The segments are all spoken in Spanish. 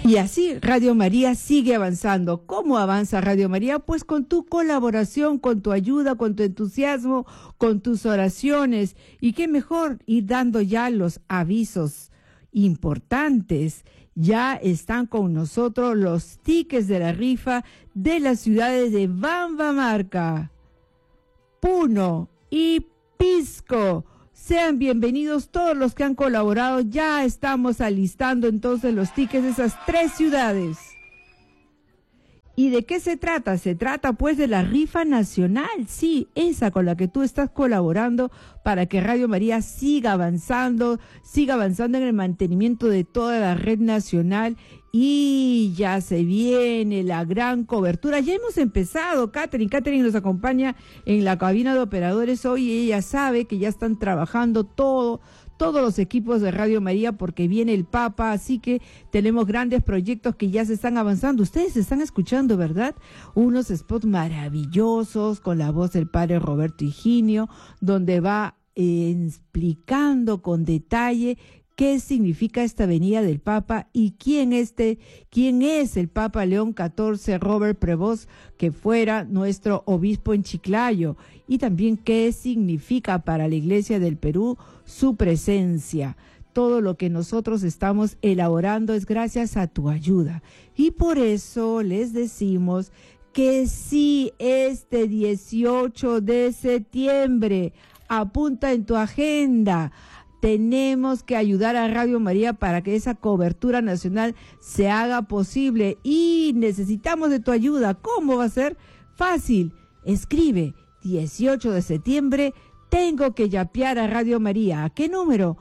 Y así Radio María sigue avanzando. ¿Cómo avanza Radio María? Pues con tu colaboración, con tu ayuda, con tu entusiasmo, con tus oraciones. Y qué mejor ir dando ya los avisos importantes. Ya están con nosotros los tickets de la rifa de las ciudades de Bambamarca, Puno y Pisco. Sean bienvenidos todos los que han colaborado. Ya estamos alistando entonces los tickets de esas 3 ciudades. ¿Y de qué se trata? Se trata pues de la rifa nacional, sí, esa con la que tú estás colaborando para que Radio María siga avanzando en el mantenimiento de toda la red nacional. Y ya se viene la gran cobertura. Ya hemos empezado. Catherine nos acompaña en la cabina de operadores hoy. Ella sabe que ya están trabajando todos los equipos de Radio María porque viene el Papa, así que tenemos grandes proyectos que ya se están avanzando. Ustedes están escuchando, ¿verdad? Unos spots maravillosos con la voz del padre Roberto Higinio, donde va explicando con detalle qué significa esta venida del Papa y quién es el Papa León XIV, Robert Prevost, que fuera nuestro obispo en Chiclayo, y también qué significa para la Iglesia del Perú su presencia. Todo lo que nosotros estamos elaborando es gracias a tu ayuda. Y por eso les decimos que sí, este 18 de septiembre, apunta en tu agenda. Tenemos que ayudar a Radio María para que esa cobertura nacional se haga posible y necesitamos de tu ayuda. ¿Cómo va a ser? Fácil. Escribe 18 de septiembre, tengo que yapear a Radio María. ¿A qué número?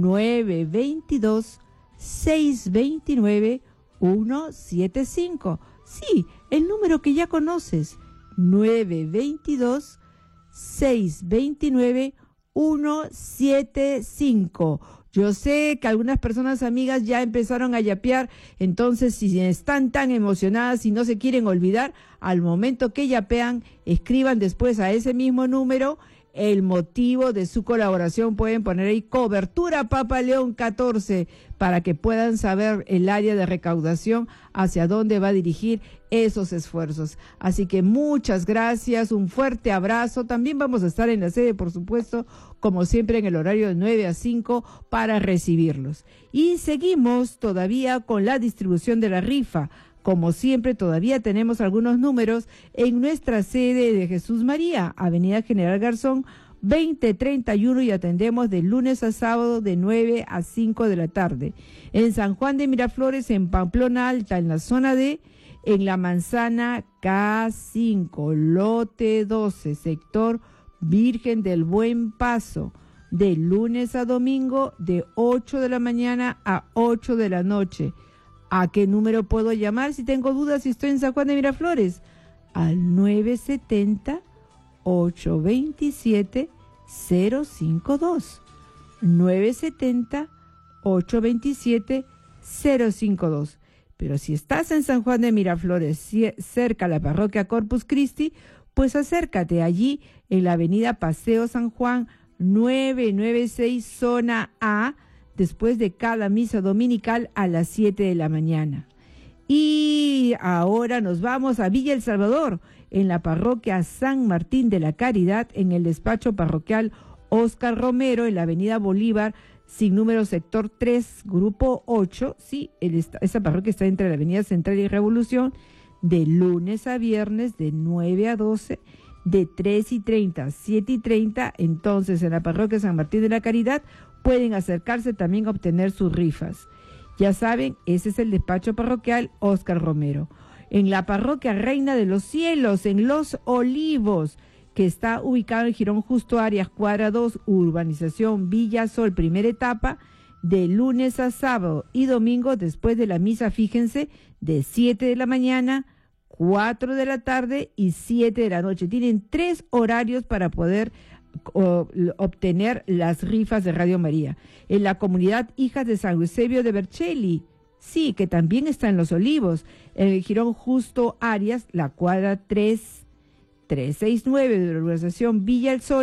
922-629-175. Sí, el número que ya conoces. 922-629-175. 175. Yo sé que algunas personas amigas ya empezaron a yapear, entonces si están tan emocionadas y no se quieren olvidar, al momento que yapean, escriban después a ese mismo número el motivo de su colaboración. Pueden poner ahí cobertura Papa León XIV para que puedan saber el área de recaudación hacia dónde va a dirigir esos esfuerzos. Así que muchas gracias, un fuerte abrazo. También vamos a estar en la sede, por supuesto, como siempre en el horario de 9 a 5 para recibirlos. Y seguimos todavía con la distribución de la rifa. Como siempre, todavía tenemos algunos números en nuestra sede de Jesús María, Avenida General Garzón, 2031, y atendemos de lunes a sábado de 9 a 5 de la tarde. En San Juan de Miraflores, en Pamplona Alta, en la zona D, en la manzana K5, lote 12, sector Virgen del Buen Paso, de lunes a domingo, de 8 de la mañana a 8 de la noche. ¿A qué número puedo llamar si tengo dudas si estoy en San Juan de Miraflores? Al 970-827-052. 970-827-052. Pero si estás en San Juan de Miraflores, cerca a la parroquia Corpus Christi, pues acércate allí en la avenida Paseo San Juan 996, zona A, después de cada misa dominical a las 7 de la mañana. Y ahora nos vamos a Villa El Salvador, en la parroquia San Martín de la Caridad, en el despacho parroquial Óscar Romero, en la avenida Bolívar, sin número, sector 3, grupo 8. Sí, esa parroquia está entre la avenida Central y Revolución, de lunes a viernes, de 9 a 12, de 3:30 a 7:30. Entonces, en la parroquia San Martín de la Caridad, pueden acercarse también a obtener sus rifas. Ya saben, ese es el despacho parroquial Óscar Romero. En la parroquia Reina de los Cielos, en Los Olivos, que está ubicado en Girón Justo Arias, cuadra 2, urbanización Villa Sol, primera etapa, de lunes a sábado y domingo, después de la misa, fíjense, de 7 de la mañana, 4 de la tarde y 7 de la noche. Tienen 3 horarios para poder obtener las rifas de Radio María. En la comunidad Hijas de San Eusebio de Vercelli, sí, que también está en Los Olivos, en el Girón Justo Arias, la cuadra 3, 369 de la urbanización Villa El Sol,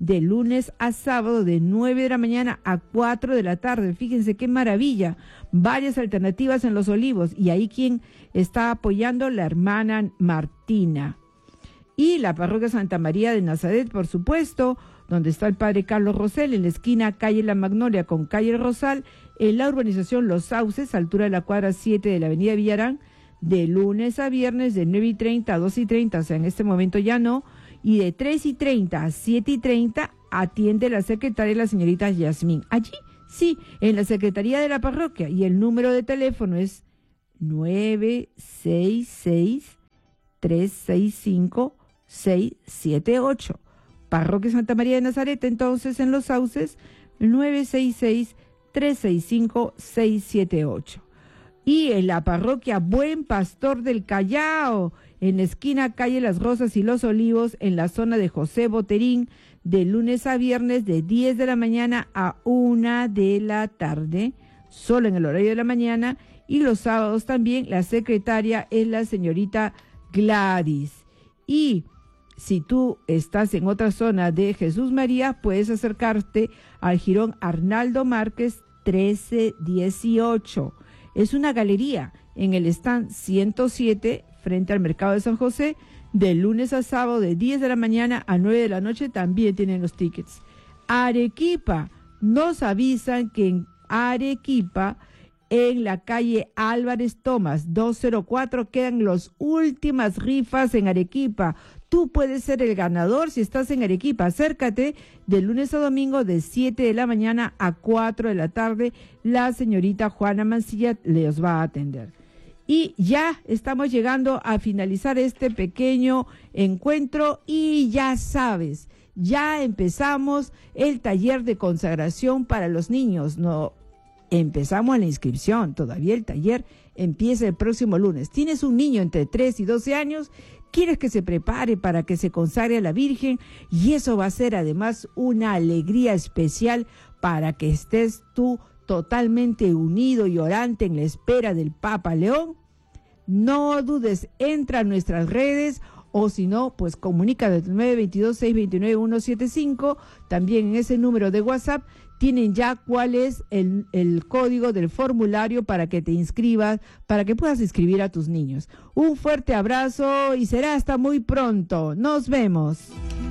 de lunes a sábado de 9 de la mañana a 4 de la tarde. Fíjense qué maravilla, varias alternativas en Los Olivos, y ahí quien está apoyando, la hermana Martina. Y la parroquia Santa María de Nazaret, por supuesto, donde está el padre Carlos Rosell, en la esquina calle La Magnolia con calle El Rosal, en la urbanización Los Sauces, altura de la cuadra 7 de la avenida Villarán, de lunes a viernes de 9:30 a 2:30, o sea, en este momento ya no, y de 3:30 a 7:30 atiende la secretaria, la señorita Yasmín. Allí, sí, en la secretaría de la parroquia, y el número de teléfono es 966-365-678. Parroquia Santa María de Nazaret, entonces, en Los Sauces, 966-365-678. Y en la parroquia Buen Pastor del Callao, en la esquina calle Las Rosas y Los Olivos, en la zona de José Boterín, de lunes a viernes de 10 de la mañana a 1 de la tarde, solo en el horario de la mañana, y los sábados también. La secretaria es la señorita Gladys. Y si tú estás en otra zona de Jesús María, puedes acercarte al Jirón Arnaldo Márquez 1318. Es una galería en el stand 107 frente al Mercado de San José, de lunes a sábado de 10 de la mañana a 9 de la noche. También tienen los tickets. Arequipa, nos avisan que en Arequipa, en la calle Álvarez Tomás 204, quedan las últimas rifas en Arequipa. Tú puedes ser el ganador si estás en Arequipa. Acércate de lunes a domingo de 7 de la mañana a 4 de la tarde. La señorita Juana Mancilla les va a atender. Y ya estamos llegando a finalizar este pequeño encuentro, y ya sabes, ya empezamos el taller de consagración para los niños. No empezamos la inscripción, todavía el taller empieza el próximo lunes. ¿Tienes un niño entre 3 y 12 años? ¿Quieres que se prepare para que se consagre a la Virgen? Y eso va a ser además una alegría especial para que estés tú totalmente unido y orante en la espera del Papa León. No dudes, entra a nuestras redes, o si no, pues comunícate 922-629-175. También en ese número de WhatsApp tienen ya cuál es el código del formulario para que te inscribas, para que puedas inscribir a tus niños. Un fuerte abrazo y será hasta muy pronto. Nos vemos.